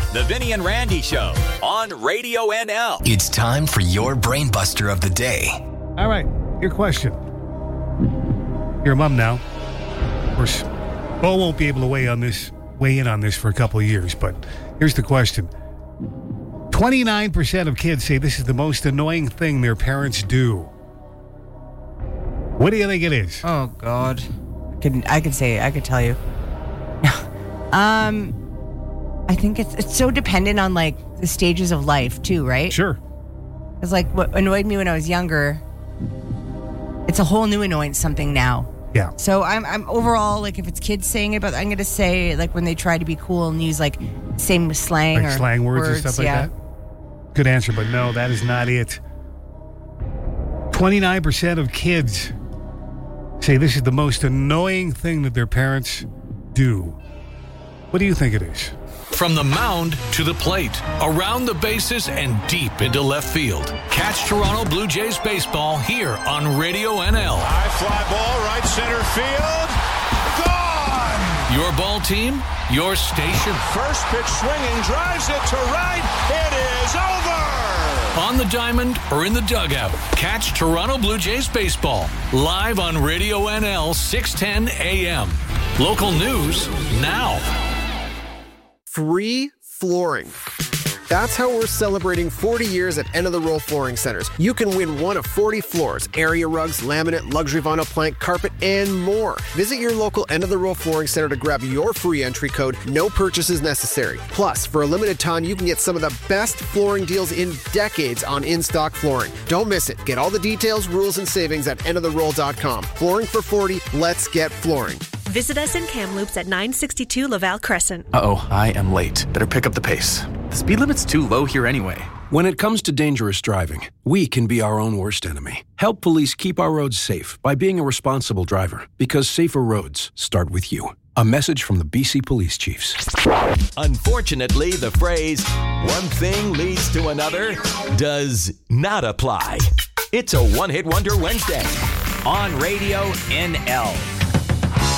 The Vinny and Randy Show on Radio NL. It's time for your brain buster of the day. All right, your question. You're a mom now. Of course, Bo won't be able to weigh in on this for a couple of years, but here's the question. 29% of kids say this is the most annoying thing their parents do. What do you think it is? Oh, God. I could tell you. I think it's so dependent on, like, the stages of life, too, right? Sure. It's like what annoyed me when I was younger, it's a whole new annoyance something now. Yeah. So I'm overall, like, if it's kids saying it, but I'm going to say, like, when they try to be cool and use, like, same slang like or slang words and stuff like that? Good answer, but no, that is not it. 29% of kids say this is the most annoying thing that their parents do. What do you think it is? From the mound to the plate, around the bases and deep into left field. Catch Toronto Blue Jays baseball here on Radio NL. High fly ball, right center field. Gone! Your ball team, your station. First pitch swinging, drives it to right. It is over! On the diamond or in the dugout, catch Toronto Blue Jays baseball live on Radio NL 610 AM. Local news now. Free flooring. That's how we're celebrating 40 years at End of the Roll Flooring Centers. You can win one of 40 floors, area rugs, laminate, luxury vinyl plank, carpet, and more. Visit your local End of the Roll Flooring Center to grab your free entry code. No purchases necessary. Plus, for a limited time, you can get some of the best flooring deals in decades on in-stock flooring. Don't miss it. Get all the details, rules, and savings at endoftheroll.com. Flooring for 40. Let's get flooring. Visit us in Kamloops at 962 Laval Crescent. Uh-oh, I am late. Better pick up the pace. The speed limit's too low here anyway. When it comes to dangerous driving, we can be our own worst enemy. Help police keep our roads safe by being a responsible driver, because safer roads start with you. A message from the BC Police Chiefs. Unfortunately, the phrase, one thing leads to another, does not apply. It's a one-hit wonder Wednesday on Radio NL.